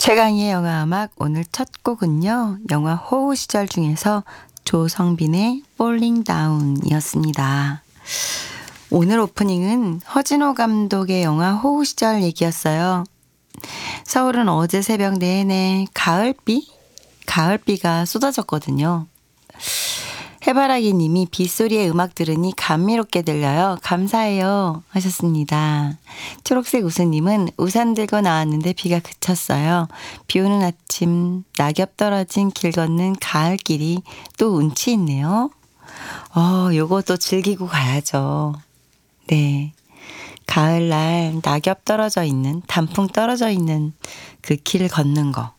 최강희의 영화음악 오늘 첫 곡은요. 영화 호우 시절 중에서 조성빈의 Falling Down이었습니다. 오늘 오프닝은 허진호 감독의 영화 호우 시절 얘기였어요. 서울은 어제 새벽 내내 가을비가 쏟아졌거든요. 해바라기 님이 빗소리의 음악 들으니 감미롭게 들려요. 감사해요 하셨습니다. 초록색 우수님은 우산 들고 나왔는데 비가 그쳤어요. 비 오는 아침 낙엽 떨어진 길 걷는 가을길이 또 운치 있네요. 요것도 즐기고 가야죠. 네, 가을날 낙엽 떨어져 있는 단풍 떨어져 있는 그 길 걷는 거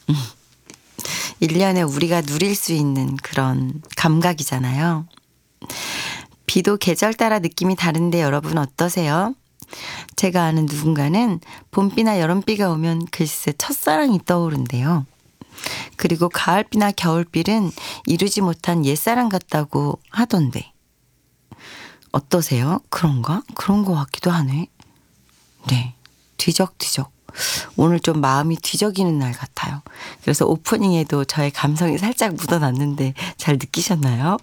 1년에 우리가 누릴 수 있는 그런 감각이잖아요. 비도 계절 따라 느낌이 다른데 여러분 어떠세요? 제가 아는 누군가는 봄비나 여름비가 오면 글쎄 첫사랑이 떠오른대요. 그리고 가을비나 겨울비는 이루지 못한 옛사랑 같다고 하던데. 어떠세요? 그런가? 그런 것 같기도 하네. 네, 뒤적뒤적. 오늘 좀 마음이 뒤적이는 날 같아요. 그래서 오프닝에도 저의 감성이 살짝 묻어났는데 잘 느끼셨나요?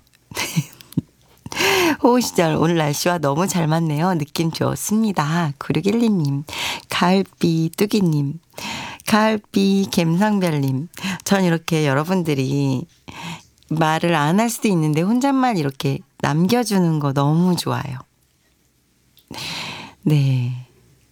호우 시절 오늘 날씨와 너무 잘 맞네요. 느낌 좋습니다. 9612님, 가을비 뚜기님, 가을비 갬성별님. 전 이렇게 여러분들이 말을 안 할 수도 있는데 혼잣말 이렇게 남겨주는 거 너무 좋아요. 네.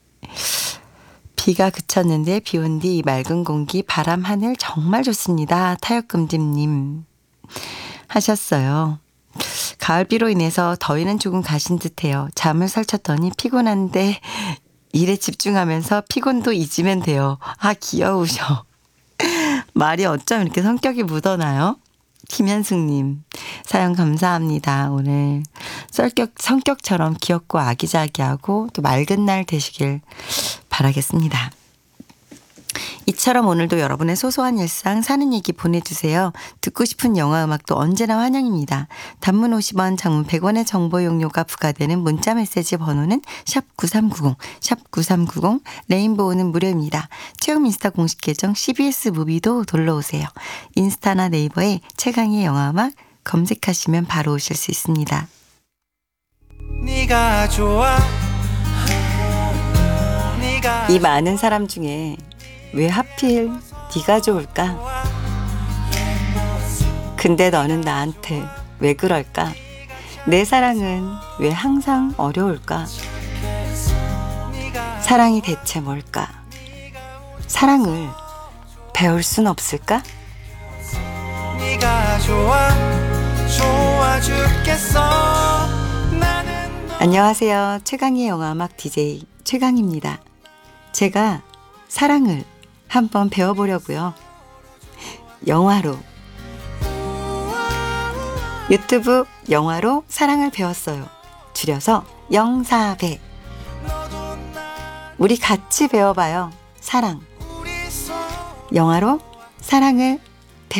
비가 그쳤는데 비 온 뒤 맑은 공기, 바람, 하늘 정말 좋습니다. 타역금집님 하셨어요. 가을비로 인해서 더위는 조금 가신 듯해요. 잠을 설쳤더니 피곤한데 일에 집중하면서 피곤도 잊으면 돼요. 귀여우셔. 말이 어쩜 이렇게 성격이 묻어나요? 김현숙님 사연 감사합니다. 오늘 성격처럼 귀엽고 아기자기하고 또 맑은 날 되시길 바라겠습니다. 이처럼 오늘도 여러분의 소소한 일상 사는 얘기 보내주세요. 듣고 싶은 영화 음악도 언제나 환영입니다. 단문 50원, 장문 100원의 정보 용료가 부과되는 문자 메시지 번호는 샵9390, 샵9390, 레인보우는 무료입니다. 최영 인스타 공식 계정 CBS 무비도 놀러오세요. 인스타나 네이버에 최강의 영화 음악 검색하시면 바로 오실 수 있습니다. 네가 좋아. 이 많은 사람 중에 왜 하필 네가 좋을까? 근데 너는 나한테 왜 그럴까? 내 사랑은 왜 항상 어려울까? 사랑이 대체 뭘까? 사랑을 배울 순 없을까? 네가 좋아 죽겠어. 안녕하세요. 최강의 영화음악 DJ 최강입니다. 제가 사랑을 한번 배워보려고요. 영화로, 유튜브 영화로 사랑을 배웠어요. 줄여서 영사배. 우리 같이 배워봐요. 사랑. 영화로 사랑을